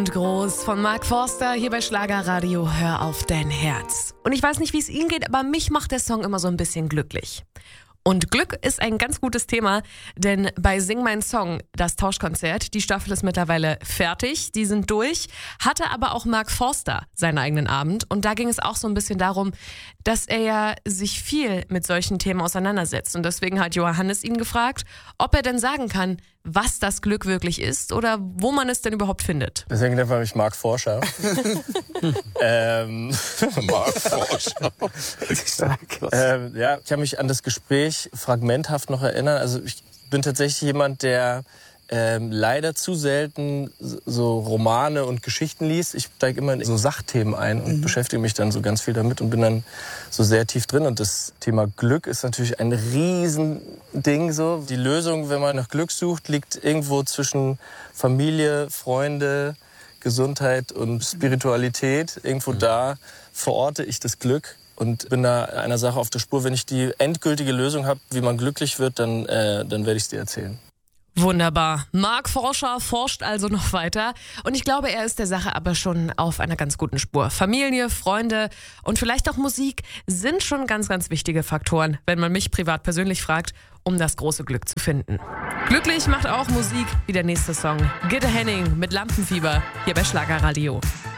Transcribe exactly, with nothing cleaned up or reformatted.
Und groß von Mark Forster hier bei Schlagerradio Hör auf dein Herz. Und ich weiß nicht, wie es Ihnen geht, aber mich macht der Song immer so ein bisschen glücklich. Und Glück ist ein ganz gutes Thema, denn bei Sing mein Song, das Tauschkonzert, die Staffel ist mittlerweile fertig, die sind durch, hatte aber auch Mark Forster seinen eigenen Abend und da ging es auch so ein bisschen darum, dass er ja sich viel mit solchen Themen auseinandersetzt und deswegen hat Johannes ihn gefragt, ob er denn sagen kann, was das Glück wirklich ist oder wo man es denn überhaupt findet. Deswegen nennt man mich Mark Forscher. ähm, Mark Forscher. ähm, ja, ich kann mich an das Gespräch fragmenthaft noch erinnern. Also ich bin tatsächlich jemand, der ähm, leider zu selten so Romane und Geschichten liest. Ich steige immer in so Sachthemen ein und mhm. beschäftige mich dann so ganz viel damit und bin dann so sehr tief drin. Und das Thema Glück ist natürlich ein Riesending. So. Die Lösung, wenn man nach Glück sucht, liegt irgendwo zwischen Familie, Freunde, Gesundheit und Spiritualität. Irgendwo mhm. da verorte ich das Glück. Und bin da einer Sache auf der Spur. Wenn ich die endgültige Lösung habe, wie man glücklich wird, dann, äh, dann werde ich es dir erzählen. Wunderbar. Mark Forscher forscht also noch weiter. Und ich glaube, er ist der Sache aber schon auf einer ganz guten Spur. Familie, Freunde und vielleicht auch Musik sind schon ganz, ganz wichtige Faktoren, wenn man mich privat persönlich fragt, um das große Glück zu finden. Glücklich macht auch Musik wie der nächste Song. Gitte Henning mit Lampenfieber hier bei Schlagerradio.